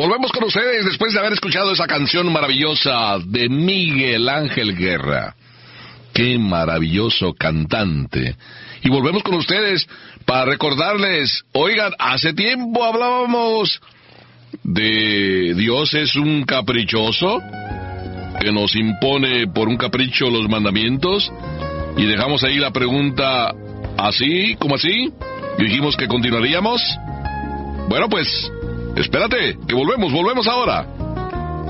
Volvemos con ustedes después de haber escuchado esa canción maravillosa de Miguel Ángel Guerra. ¡Qué maravilloso cantante! Y volvemos con ustedes para recordarles, oigan, hace tiempo hablábamos de Dios es un caprichoso, que nos impone por un capricho los mandamientos, y dejamos ahí la pregunta, ¿así? ¿Cómo así? Y dijimos que continuaríamos. Bueno, pues, espérate, que volvemos ahora.